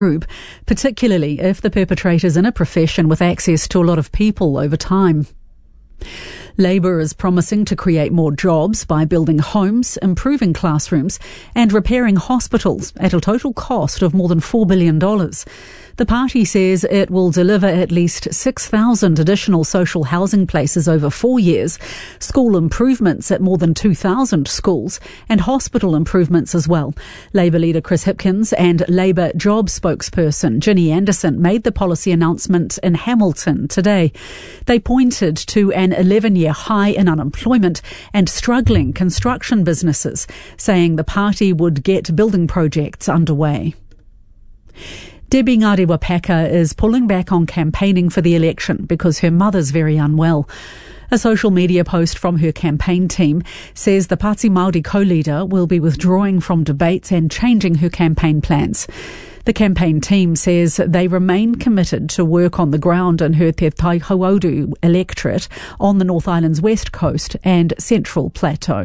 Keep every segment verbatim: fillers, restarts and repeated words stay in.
group, particularly if the perpetrator's in a profession with access to a lot of people over time. Labour is promising to create more jobs by building homes, improving classrooms and repairing hospitals at a total cost of more than four billion dollars. The party says it will deliver at least six thousand additional social housing places over four years, school improvements at more than two thousand schools and hospital improvements as well. Labour leader Chris Hipkins and Labour job spokesperson Ginny Anderson made the policy announcement in Hamilton today. They pointed to an eleven-year high in unemployment and struggling construction businesses, saying the party would get building projects underway. Debbie Ngarewa-Packer is pulling back on campaigning for the election because her mother's very unwell. A social media post from her campaign team says the Pāti Māori co-leader will be withdrawing from debates and changing her campaign plans. The campaign team says they remain committed to work on the ground in her Te Taihaurau electorate on the North Island's west coast and Central Plateau.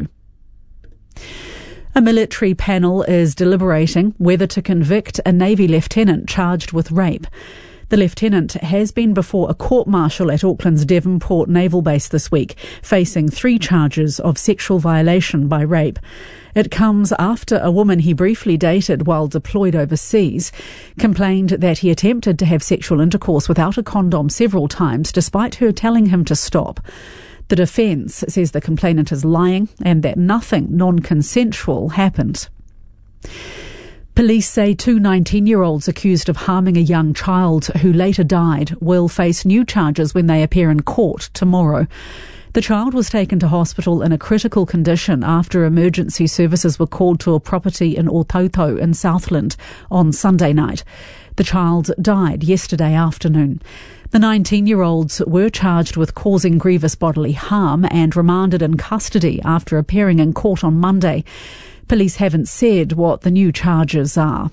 A military panel is deliberating whether to convict a Navy lieutenant charged with rape. The lieutenant has been before a court-martial at Auckland's Devonport Naval Base this week, facing three charges of sexual violation by rape. It comes after a woman he briefly dated while deployed overseas complained that he attempted to have sexual intercourse without a condom several times, despite her telling him to stop. The defence says the complainant is lying and that nothing non-consensual happened. Police say two nineteen-year-olds accused of harming a young child who later died will face new charges when they appear in court tomorrow. The child was taken to hospital in a critical condition after emergency services were called to a property in Ōtautau in Southland on Sunday night. The child died yesterday afternoon. The nineteen-year-olds were charged with causing grievous bodily harm and remanded in custody after appearing in court on Monday. Police haven't said what the new charges are.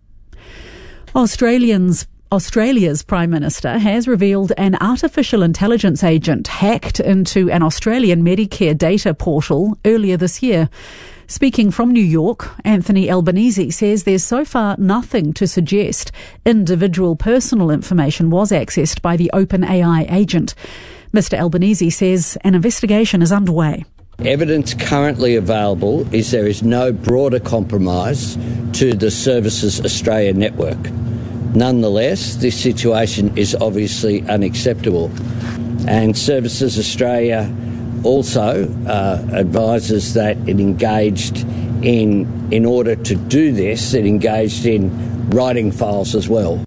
Australians Australia's Prime Minister has revealed an artificial intelligence agent hacked into an Australian Medicare data portal earlier this year. Speaking from New York, Anthony Albanese says there's so far nothing to suggest individual personal information was accessed by the OpenAI agent. Mister Albanese says an investigation is underway. Evidence currently available is there is no broader compromise to the Services Australia network. Nonetheless, this situation is obviously unacceptable, and Services Australia also uh, advises that it engaged in, in order to do this, it engaged in writing files as well.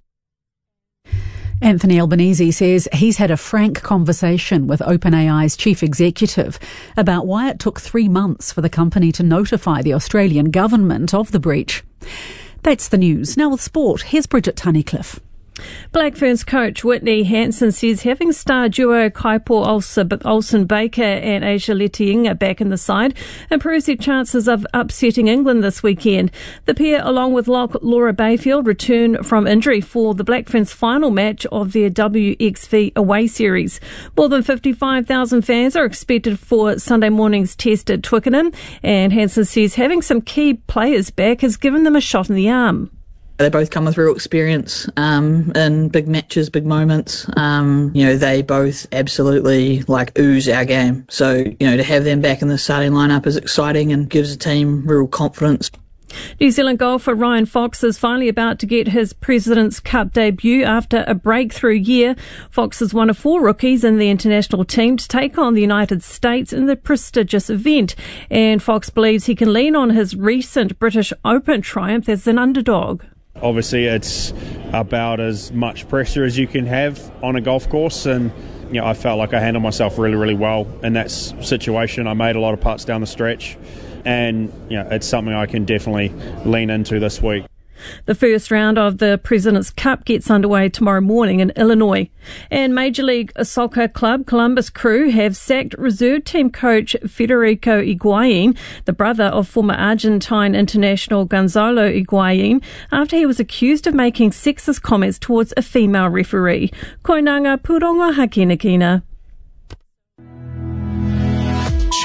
Anthony Albanese says he's had a frank conversation with OpenAI's chief executive about why it took three months for the company to notify the Australian government of the breach. That's the news. Now with sport, here's Bridget Tunnicliffe. Black Ferns coach Whitney Hansen says having star duo Kaipo Olsen-Baker and Asia Letiinga back in the side improves their chances of upsetting England this weekend. The pair, along with Laura Bayfield, return from injury for the Black Ferns' final match of their W X V away series. More than fifty-five thousand fans are expected for Sunday morning's test at Twickenham, and Hansen says having some key players back has given them a shot in the arm. They both come with real experience um, in big matches, big moments. Um, you know, they both absolutely like ooze our game. So, you know, to have them back in the starting lineup is exciting and gives the team real confidence. New Zealand golfer Ryan Fox is finally about to get his President's Cup debut after a breakthrough year. Fox is one of four rookies in the international team to take on the United States in the prestigious event. And Fox believes he can lean on his recent British Open triumph as an underdog. Obviously, it's about as much pressure as you can have on a golf course, and you know, I felt like I handled myself really, really well in that situation. I made a lot of putts down the stretch, and you know, it's something I can definitely lean into this week. The first round of the President's Cup gets underway tomorrow morning in Illinois. And Major League Soccer club Columbus Crew have sacked reserve team coach Federico Higuain, the brother of former Argentine international Gonzalo Higuain, after he was accused of making sexist comments towards a female referee. Koinanga Purongo Hakinakina.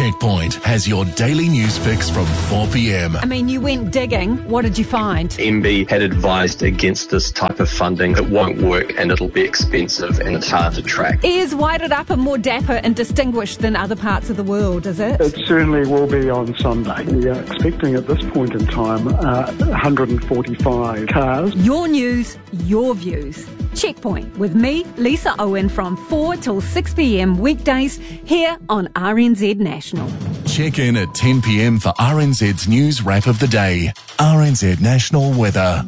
Checkpoint has your daily news fix from four p.m. I mean, you went digging. What did you find? M B had advised against this type of funding. It won't work and it'll be expensive and it's hard to track. Is Wairarapa more dapper and distinguished than other parts of the world, is it? It certainly will be on Sunday. We are expecting at this point in time uh, one hundred forty-five cars. Your news, your views. Checkpoint with me, Lisa Owen, from four till six p.m. weekdays here on R N Z National. Check in at ten p.m. for R N Z's news wrap of the day. R N Z National Weather.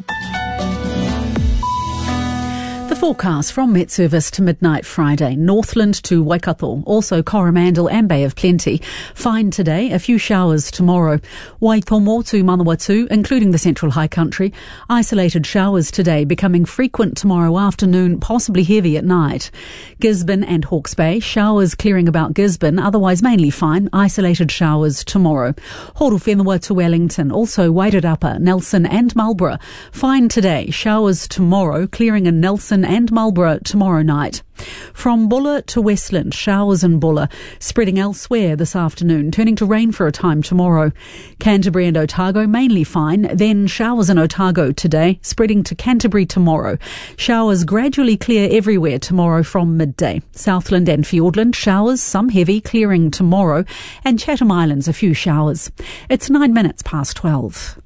The forecast from Met Service to midnight Friday. Northland to Waikato, also Coromandel and Bay of Plenty. Fine today, a few showers tomorrow. Waitomo to Manawatu, including the Central High Country. Isolated showers today, becoming frequent tomorrow afternoon, possibly heavy at night. Gisborne and Hawke's Bay, showers clearing about Gisborne, otherwise mainly fine. Isolated showers tomorrow. Horowhenua to Wellington, also Wairarapa, Nelson and Marlborough. Fine today, showers tomorrow, clearing in Nelson and Marlborough tomorrow night. From Bulla to Westland, showers in Bulla, spreading elsewhere this afternoon, turning to rain for a time tomorrow. Canterbury and Otago mainly fine, then showers in Otago today, spreading to Canterbury tomorrow. Showers gradually clear everywhere tomorrow from midday. Southland and Fiordland, showers, some heavy, clearing tomorrow, and Chatham Islands, a few showers. It's nine minutes past twelve.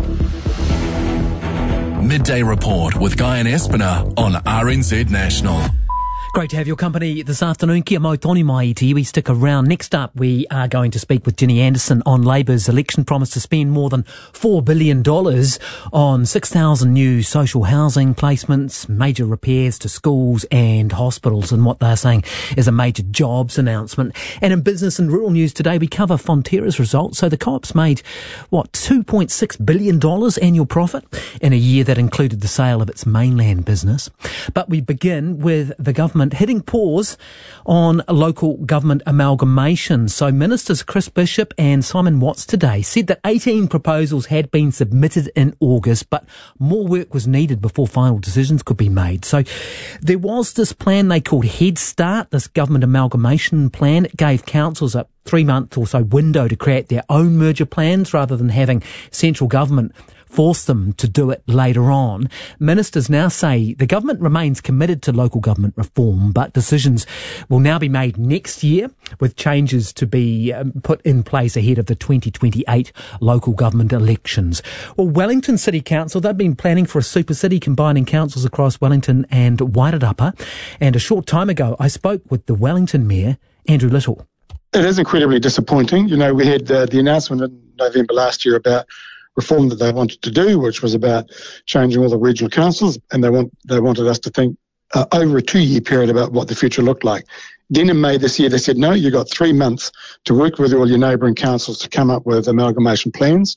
Midday Report with Guy and Espiner on R N Z National. Great to have your company this afternoon. Kia mau toni mai I te iwi. Stick around. Next up, we are going to speak with Ginny Anderson on Labour's election promise to spend more than four billion dollars on six thousand new social housing placements, major repairs to schools and hospitals, and what they're saying is a major jobs announcement. And in business and rural news today, we cover Fonterra's results. So the co-op's made, what, two point six billion dollars annual profit in a year that included the sale of its mainland business. But we begin with the government hitting pause on local government amalgamation. So Ministers Chris Bishop and Simon Watts today said that eighteen proposals had been submitted in August, but more work was needed before final decisions could be made. So there was this plan they called Head Start, this government amalgamation plan. It gave councils a three-month or so window to create their own merger plans rather than having central government force them to do it later on. Ministers now say the government remains committed to local government reform, but decisions will now be made next year, with changes to be um, put in place ahead of the twenty twenty-eight local government elections. Well, Wellington City Council, they've been planning for a super city combining councils across Wellington and Wairarapa. And a short time ago, I spoke with the Wellington Mayor, Andrew Little. It is incredibly disappointing. You know, we had uh, the announcement in November last year about reform that they wanted to do, which was about changing all the regional councils, and they want they wanted us to think uh, over a two-year period about what the future looked like. Then in May this year, they said, no, you've got three months to work with all your neighbouring councils to come up with amalgamation plans.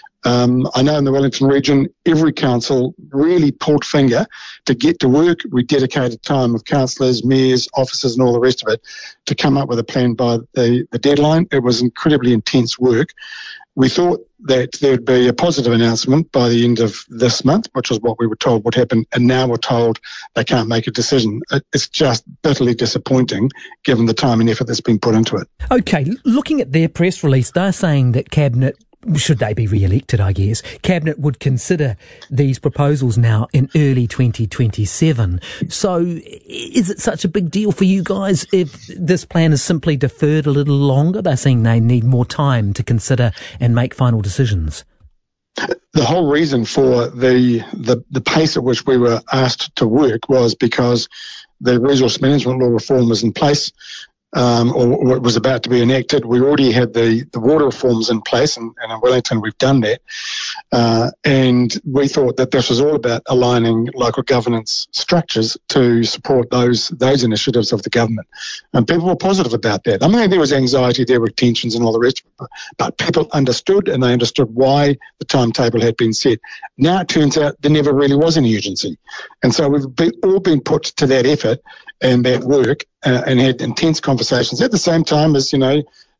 Um, I know in the Wellington region, every council really pulled finger to get to work. We dedicated time with councillors, mayors, officers and all the rest of it to come up with a plan by the, the deadline. It was incredibly intense work. We thought that there would be a positive announcement by the end of this month, which was what we were told would happen, and now we're told they can't make a decision. It's just bitterly disappointing given the time and effort that's been put into it. Okay, looking at their press release, they're saying that Cabinet, should they be re-elected, I guess, Cabinet would consider these proposals now in early twenty twenty-seven. So is it such a big deal for you guys if this plan is simply deferred a little longer? They're saying they need more time to consider and make final decisions. The whole reason for the, the, the pace at which we were asked to work was because the resource management law reform was in place. Um, or, or it was about to be enacted. We already had the, the water reforms in place, and, and in Wellington we've done that. Uh, and we thought that this was all about aligning local governance structures to support those those initiatives of the government. And people were positive about that. I mean, there was anxiety, there were tensions and all the rest of it, but people understood, and they understood why the timetable had been set. Now it turns out there never really was any urgency. And so we've been, all been put to that effort and that work uh, and had intense conversations at the same time as, you know,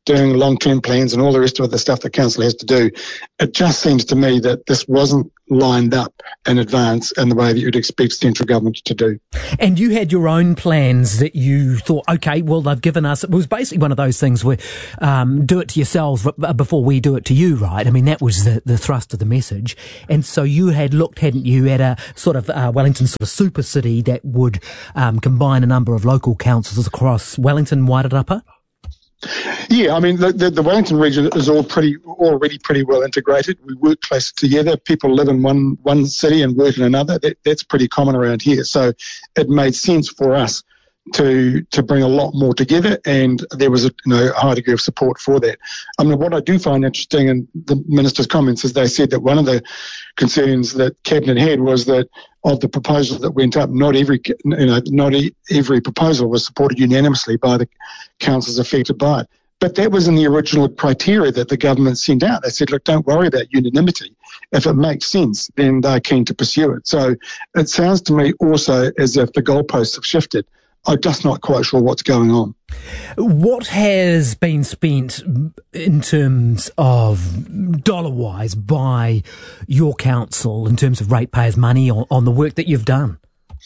doing long-term plans and all the rest of the stuff the council has to do. It just seems to me that this wasn't lined up in advance in the way that you'd expect central government to do. And you had your own plans that you thought, okay, well, they've given us, it was basically one of those things where um, do it to yourselves before we do it to you, right? I mean, that was the, the thrust of the message. And so you had looked, hadn't you, at a sort of uh, Wellington sort of super city that would um, combine a number of local councils across Wellington, Wairarapa? Yeah, I mean, the, the, the Wellington region is all pretty, already pretty well integrated. We work close together. People live in one, one city and work in another. That, that's pretty common around here. So it made sense for us to to bring a lot more together, and there was a you know, high degree of support for that. I mean, what I do find interesting in the minister's comments is they said that one of the concerns that Cabinet had was that of the proposals that went up, not every you know not every proposal was supported unanimously by the councils affected by it. But that was in the original criteria that the government sent out. They said, look, don't worry about unanimity. If it makes sense, then they're keen to pursue it. So it sounds to me also as if the goalposts have shifted. I'm just not quite sure what's going on. What has been spent in terms of dollar-wise by your council in terms of ratepayers' money on, on the work that you've done?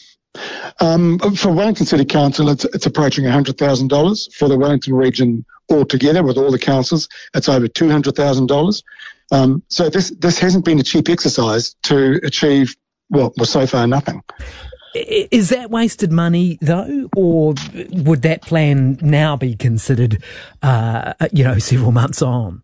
Um, for Wellington City Council, it's, it's approaching one hundred thousand dollars. For the Wellington region altogether, with all the councils, it's over two hundred thousand dollars. Um, so this, this hasn't been a cheap exercise to achieve, well, well, so far nothing. Is that wasted money, though, or would that plan now be considered, uh, you know, several months on?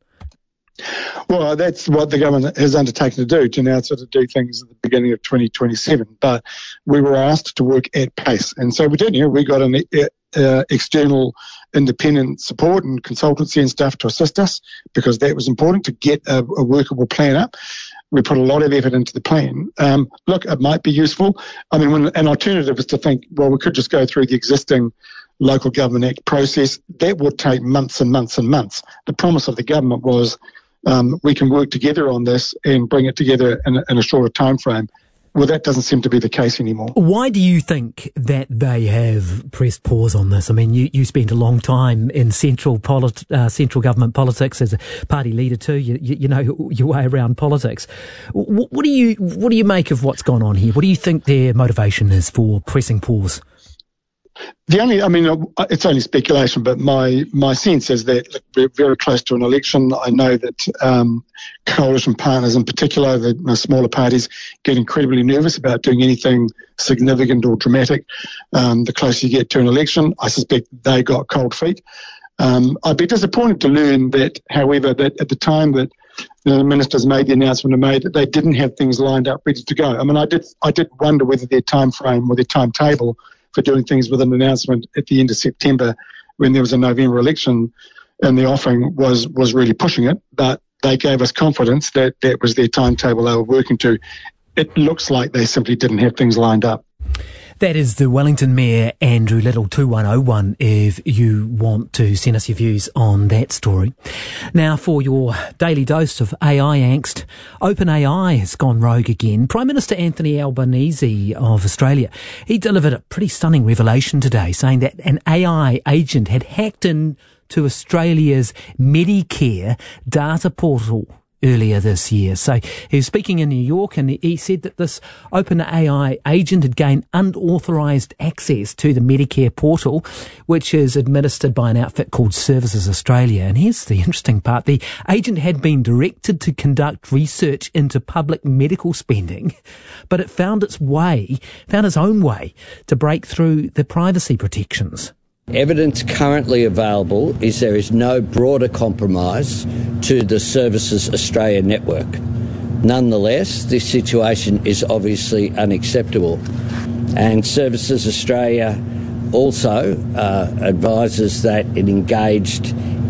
Well, that's what the government has undertaken to do, to now sort of do things at the beginning of twenty twenty-seven. But we were asked to work at pace. And so we did. You know, we got an uh, external independent support and consultancy and stuff to assist us, because that was important to get a, a workable plan up. We put a lot of effort into the plan. Um, look, it might be useful. I mean, when, an alternative is to think, well, we could just go through the existing Local Government Act process. That would take months and months and months. The promise of the government was um, we can work together on this and bring it together in a, in a shorter time frame. Well, that doesn't seem to be the case anymore. Why do you think that they have pressed pause on this? I mean, you, you spent a long time in central polit- uh, central government politics as a party leader too. You, you, you know your way around politics. What, what do you what do you make of what's gone on here? What do you think their motivation is for pressing pause? The only, I mean, it's only speculation, but my, my sense is that look, we're very close to an election. I know that um, coalition partners in particular, the you know, smaller parties, get incredibly nervous about doing anything significant or dramatic. Um, the closer you get to an election, I suspect they got cold feet. Um, I'd be disappointed to learn that, however, that at the time that you know, the ministers made the announcement and made that they didn't have things lined up ready to go. I mean, I did I did wonder whether their time frame or their timetable for doing things with an announcement at the end of September, when there was a November election, and the offering was, was really pushing it, but they gave us confidence that that was their timetable they were working to. It looks like they simply didn't have things lined up. That is the Wellington Mayor, Andrew Little, two one oh one, if you want to send us your views on that story. Now, for your daily dose of A I angst, OpenAI has gone rogue again. Prime Minister Anthony Albanese of Australia, he delivered a pretty stunning revelation today, saying that an A I agent had hacked into Australia's Medicare data portal earlier this year. So he was speaking in New York, and he said that this OpenAI agent had gained unauthorised access to the Medicare portal, which is administered by an outfit called Services Australia. And here's the interesting part. The agent had been directed to conduct research into public medical spending, but it found its way, found its own way to break through the privacy protections. Evidence currently available is there is no broader compromise to the Services Australia network. Nonetheless, this situation is obviously unacceptable, and Services Australia also uh, advises that it engaged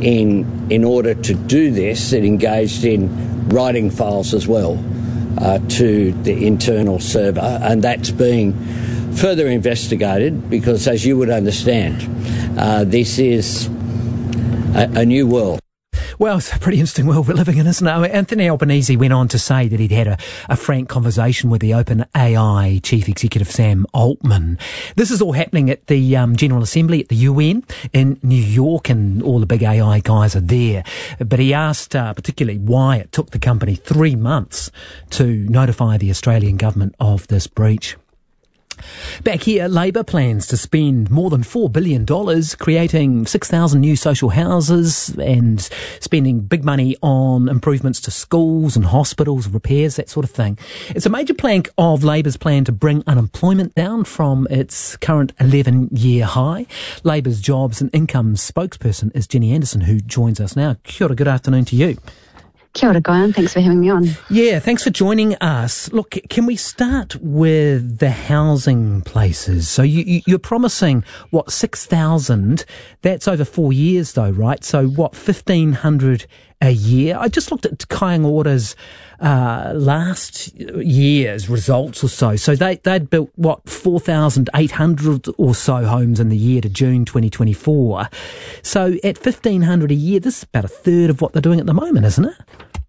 in, in order to do this, it engaged in writing files as well uh, to the internal server, and that's being further investigated because, as you would understand, uh, this is a, a new world. Well, it's a pretty interesting world we're living in, isn't it? Anthony Albanese went on to say that he'd had a, a frank conversation with the OpenAI Chief Executive Sam Altman. This is all happening at the um, General Assembly at the U N in New York, and all the big A I guys are there. But he asked uh, particularly why it took the company three months to notify the Australian government of this breach. Back here, Labor plans to spend more than four billion dollars creating six thousand new social houses and spending big money on improvements to schools and hospitals, repairs, that sort of thing. It's a major plank of Labor's plan to bring unemployment down from its current eleven-year high. Labor's jobs and income spokesperson is Jenny Anderson, who joins us now. Kia ora, good afternoon to you. Kia ora, Guyan. Thanks for having me on. Yeah, thanks for joining us. Look, can we start with the housing places? So you, you, you're promising, what, six thousand? That's over four years though, right? So what, fifteen hundred a year? I just looked at Kāinga Ora's uh, last year's results or so. So they, they'd built, what, four thousand eight hundred or so homes in the year to June twenty twenty-four. So at fifteen hundred a year, this is about a third of what they're doing at the moment, isn't it?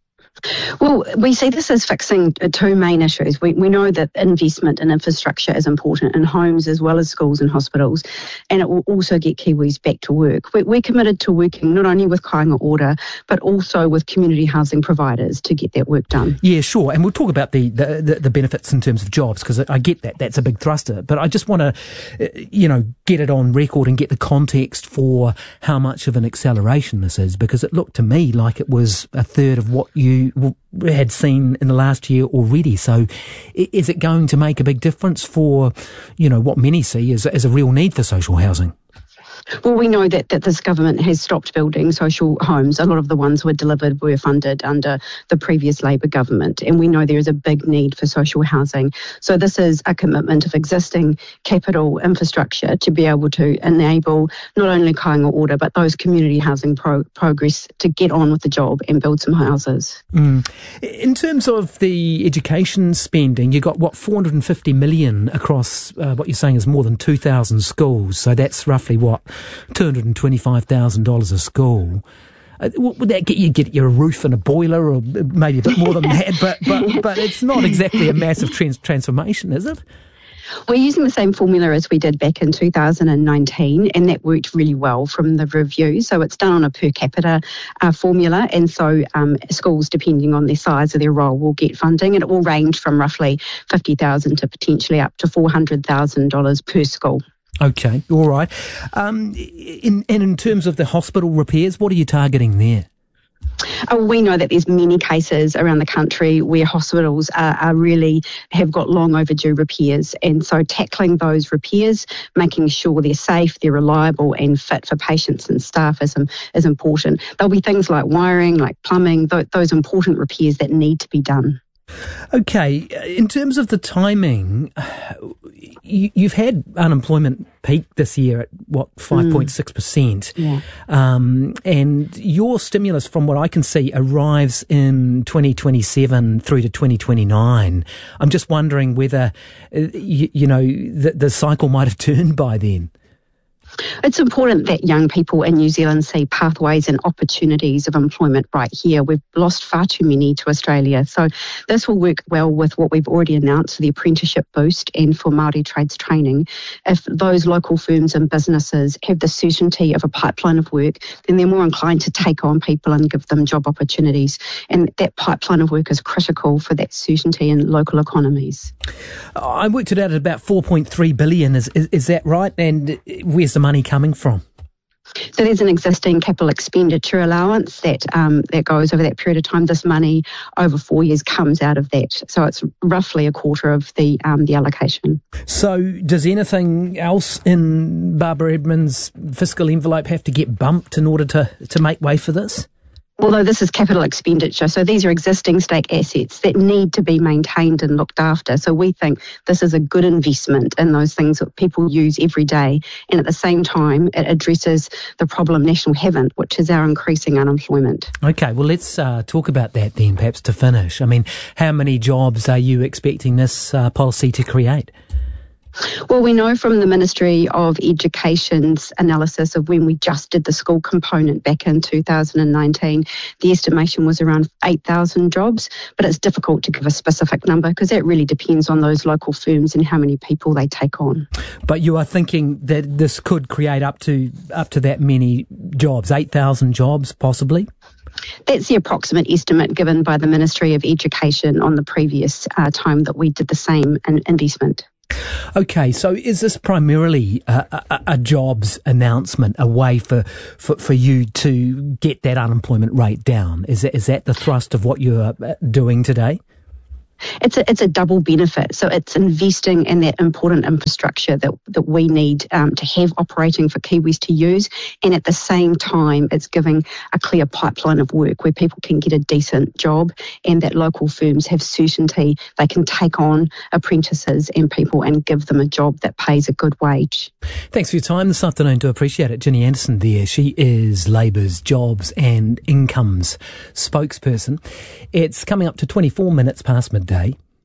Well, we see this as fixing two main issues. We, we know that investment in infrastructure is important in homes as well as schools and hospitals, and it will also get Kiwis back to work. We, we're committed to working not only with Kāinga Ora, but also with community housing providers to get that work done. Yeah, sure. And we'll talk about the, the, the, the benefits in terms of jobs, because I get that. That's a big thruster. But I just want to, you know, get it on record and get the context for how much of an acceleration this is, because it looked to me like it was a third of what you had seen in the last year already. So is it going to make a big difference for, you know, what many see as, as a real need for social housing? Well, we know that, that this government has stopped building social homes. A lot of the ones were delivered were funded under the previous Labor government, and we know there is a big need for social housing. So this is a commitment of existing capital infrastructure to be able to enable not only Kāinga Ora, but those community housing pro- progress to get on with the job and build some houses. Mm. In terms of the education spending, you got, what, four hundred fifty million across uh, what you're saying is more than two thousand schools. So that's roughly, what, two hundred twenty-five thousand dollars a school. Uh, would that get you get you a roof and a boiler, or maybe a bit more than that? But but but it's not exactly a massive trans- transformation, is it? We're using the same formula as we did back in two thousand nineteen, and that worked really well from the review. So it's done on a per capita uh, formula, and so um, schools, depending on their size of their role, will get funding, and it will range from roughly fifty thousand dollars to potentially up to four hundred thousand dollars per school. Okay, all right. Um, in, and in terms of the hospital repairs, what are you targeting there? Oh, we know that there's many cases around the country where hospitals are, are really have got long overdue repairs, and so tackling those repairs, making sure they're safe, they're reliable and fit for patients and staff is, is important. There'll be things like wiring, like plumbing, th- those important repairs that need to be done. Okay, in terms of the timing, you, you've had unemployment peak this year at, what, five point six percent. Mm. Yeah. Um, and your stimulus, from what I can see, arrives in twenty twenty-seven through to twenty twenty-nine. I'm just wondering whether, uh, you, you know, the, the cycle might have turned by then. It's important that young people in New Zealand see pathways and opportunities of employment right here. We've lost far too many to Australia. So this will work well with what we've already announced for the apprenticeship boost and for Māori trades training. If those local firms and businesses have the certainty of a pipeline of work, then they're more inclined to take on people and give them job opportunities. And that pipeline of work is critical for that certainty in local economies. I worked it out at about four point three billion dollars. Is, is, is that right? And where's the money coming from? So there's an existing capital expenditure allowance that um, that goes over that period of time. This money over four years comes out of that. So it's roughly a quarter of the um, the allocation. So does anything else in Barbara Edmonds' fiscal envelope have to get bumped in order to, to make way for this? Although this is capital expenditure, so these are existing state assets that need to be maintained and looked after. So we think this is a good investment in those things that people use every day. And at the same time, it addresses the problem national haven't, which is our increasing unemployment. Okay, well, let's uh, talk about that then, perhaps to finish. I mean, how many jobs are you expecting this uh, policy to create? Well, we know from the Ministry of Education's analysis of when we just did the school component back in two thousand nineteen, the estimation was around eight thousand jobs, but it's difficult to give a specific number because that really depends on those local firms and how many people they take on. But you are thinking that this could create up to up to that many jobs, eight thousand jobs possibly? That's the approximate estimate given by the Ministry of Education on the previous uh, time that we did the same in- investment. Okay, so is this primarily a, a, a jobs announcement, a way for, for, for you to get that unemployment rate down? Is that, is that the thrust of what you're doing today? It's a, it's a double benefit. So it's investing in that important infrastructure that, that we need um, to have operating for Kiwis to use. And at the same time, it's giving a clear pipeline of work where people can get a decent job and that local firms have certainty they can take on apprentices and people and give them a job that pays a good wage. Thanks for your time this afternoon. Do appreciate it. Ginny Anderson there. She is Labour's Jobs and Incomes spokesperson. It's coming up to twenty-four minutes past midday.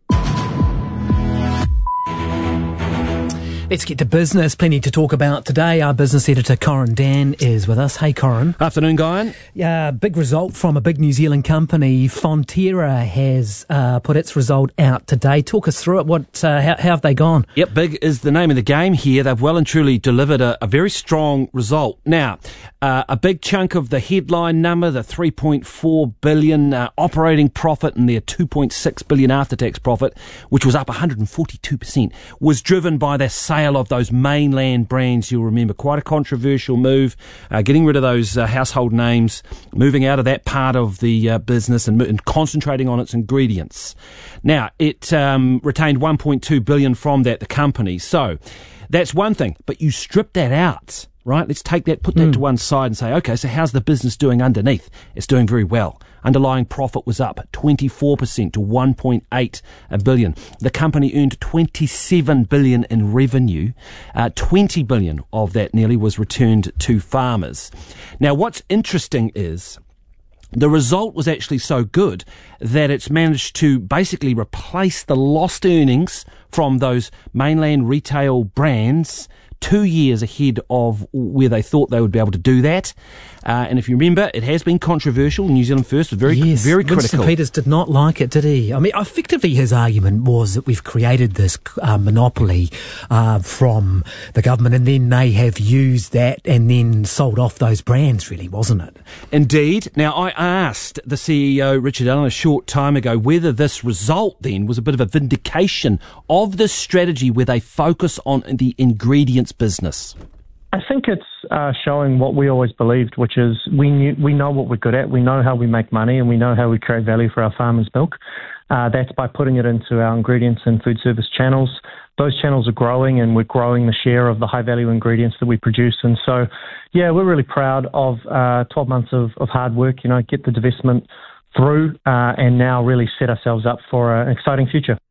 Let's get to business. Plenty to talk about today. Our business editor, Corin Dan, is with us. Hey, Corin. Afternoon, Guyan. Yeah, big result from a big New Zealand company. Fonterra has uh, put its result out today. Talk us through it. What? Uh, how, how have they gone? Yep, big is the name of the game here. They've well and truly delivered a, a very strong result. Now, uh, a big chunk of the headline number, the three point four billion dollars uh, operating profit and their two point six billion dollars after-tax profit, which was up one hundred forty-two percent, was driven by their sale of those mainland brands. You'll remember quite a controversial move, uh, getting rid of those uh, household names, moving out of that part of the uh, business and, and concentrating on its ingredients. Now, it um, retained one point two billion dollars from that, the company. So that's one thing, but you strip that out, right? Let's take that, put that mm. to one side and say, okay, so how's the business doing underneath? It's doing very well. Underlying profit was up twenty-four percent to one point eight billion dollars. The company earned twenty-seven billion dollars in revenue. Uh, twenty billion dollars of that nearly was returned to farmers. Now, what's interesting is the result was actually so good that it's managed to basically replace the lost earnings from those mainland retail brands two years ahead of where they thought they would be able to do that. Uh, and if you remember, it has been controversial. New Zealand First was very, yes, very critical. Winston Peters did not like it, did he? I mean, effectively his argument was that we've created this uh, monopoly uh, from the government and then they have used that and then sold off those brands, really, wasn't it? Indeed. Now, I asked the C E O, Richard Allen, a short time ago whether this result then was a bit of a vindication of this strategy where they focus on the ingredients business. I think it's uh, showing what we always believed, which is we knew, we know what we're good at, we know how we make money, and we know how we create value for our farmers' milk. Uh, that's by putting it into our ingredients and food service channels. Those channels are growing, and we're growing the share of the high-value ingredients that we produce. And so, yeah, we're really proud of uh, twelve months of, of hard work, you know, get the divestment through, uh, and now really set ourselves up for an exciting future.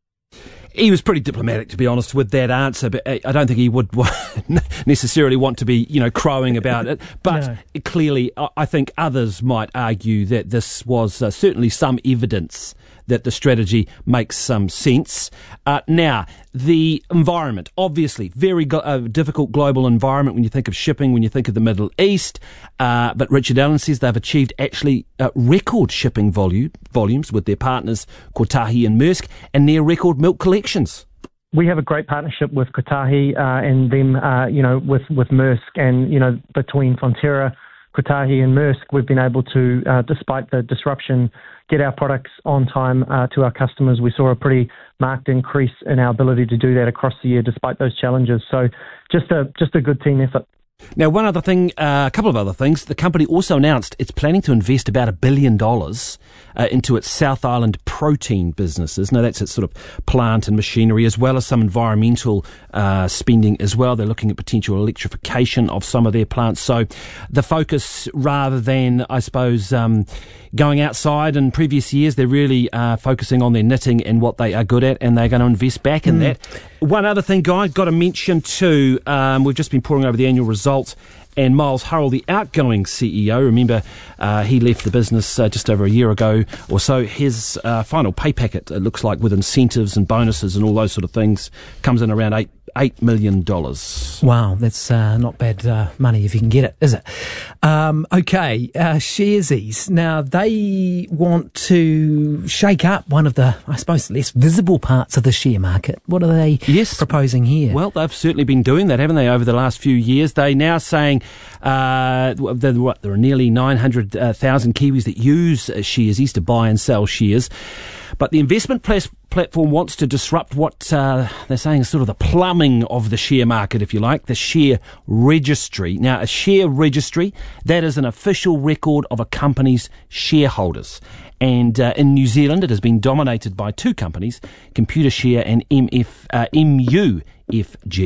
He was pretty diplomatic, to be honest, with that answer, but I don't think he would necessarily want to be, you know, crowing about it. But no. Clearly, I think others might argue that this was uh, certainly some evidence that the strategy makes some sense. Uh, now, the environment, obviously, very go- uh, difficult global environment when you think of shipping, when you think of the Middle East. Uh, but Richard Allen says they've achieved actually uh, record shipping volume, volumes with their partners Kotahi and Maersk and near record milk collections. We have a great partnership with Kotahi uh, and them, uh, you know, with, with Maersk, and, you know, between Fonterra, Kotahi and Maersk, we've been able to, uh, despite the disruption, get our products on time uh, to our customers. We saw a pretty marked increase in our ability to do that across the year despite those challenges. So just a just a good team effort. Now, one other thing, uh, a couple of other things. The company also announced it's planning to invest about a billion dollars uh, into its South Island protein businesses. Now, that's its sort of plant and machinery, as well as some environmental uh, spending as well. They're looking at potential electrification of some of their plants. So the focus, rather than, I suppose, um, going outside in previous years, they're really uh, focusing on their knitting and what they are good at, and they're going to invest back in mm. that. One other thing, Guy, got to mention too, um, we've just been pouring over the annual results, And Miles Hurrell, the outgoing C E O, remember uh, he left the business uh, just over a year ago or so. His uh, final pay packet, it looks like, with incentives and bonuses and all those sort of things, comes in around eight eight million dollars. Wow, that's uh, not bad uh, money if you can get it, is it? Um, okay, uh, Sharesies. Now, they want to shake up one of the, I suppose, less visible parts of the share market. What are they yes. proposing here? Well, they've certainly been doing that, haven't they, over the last few years? They're now saying uh, there, what, there are nearly nine hundred thousand Kiwis that use uh, Sharesies to buy and sell shares. But the investment plas- platform wants to disrupt what uh, they're saying is sort of the plumbing of the share market, if you like, the share registry. Now, a share registry, that is an official record of a company's shareholders. And uh, in New Zealand, it has been dominated by two companies, Computershare and M F, uh, M U F G.